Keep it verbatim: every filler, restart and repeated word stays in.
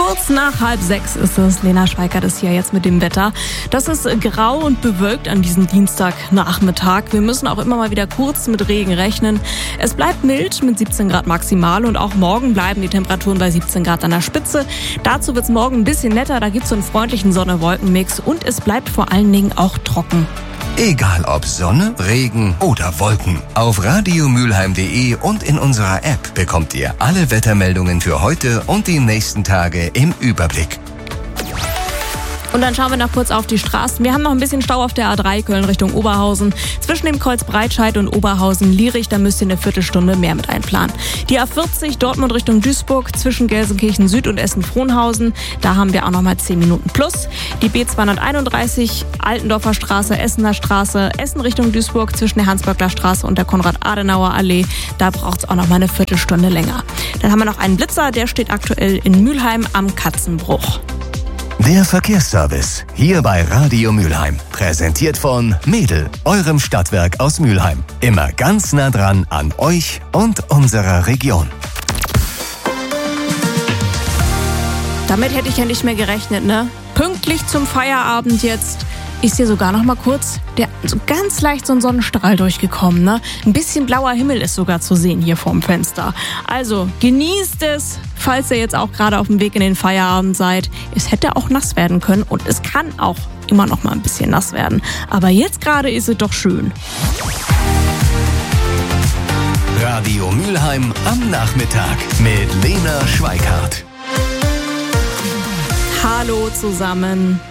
Kurz nach halb sechs ist es. Lena Schweikert ist hier jetzt mit dem Wetter. Das ist grau und bewölkt an diesem Dienstagnachmittag. Wir müssen auch immer mal wieder kurz mit Regen rechnen. Es bleibt mild mit siebzehn Grad maximal und auch morgen bleiben die Temperaturen bei siebzehn Grad an der Spitze. Dazu wird es morgen ein bisschen netter. Da gibt es so einen freundlichen Sonne-Wolken-Mix und es bleibt vor allen Dingen auch trocken. Egal ob Sonne, Regen oder Wolken. Auf radio mülheim punkt de und in unserer App bekommt ihr alle Wettermeldungen für heute und die nächsten Tage im Überblick. Und dann schauen wir noch kurz auf die Straßen. Wir haben noch ein bisschen Stau auf der A drei Köln Richtung Oberhausen. Zwischen dem Kreuz Breitscheid und Oberhausen-Lierich, da müsst ihr eine Viertelstunde mehr mit einplanen. Die A vierzig Dortmund Richtung Duisburg zwischen Gelsenkirchen Süd und Essen-Frohnhausen. Da haben wir auch noch mal zehn Minuten plus. Die B zweihunderteinunddreißig Altendorfer Straße, Essener Straße, Essen Richtung Duisburg zwischen der Hans-Böckler Straße und der Konrad-Adenauer-Allee. Da braucht es auch noch mal eine Viertelstunde länger. Dann haben wir noch einen Blitzer, der steht aktuell in Mülheim am Katzenbruch. Der Verkehrsservice hier bei Radio Mülheim. Präsentiert von Mädel, eurem Stadtwerk aus Mülheim. Immer ganz nah dran an euch und unserer Region. Damit hätte ich ja nicht mehr gerechnet, ne? Pünktlich zum Feierabend jetzt ist hier sogar noch mal kurz der so ganz leicht so ein Sonnenstrahl durchgekommen, ne? Ein bisschen blauer Himmel ist sogar zu sehen hier vorm Fenster. Also genießt es, falls ihr jetzt auch gerade auf dem Weg in den Feierabend seid. Es hätte auch nass werden können und es kann auch immer noch mal ein bisschen nass werden. Aber jetzt gerade ist es doch schön. Radio Mülheim am Nachmittag mit Lena Schweikart. Hallo zusammen.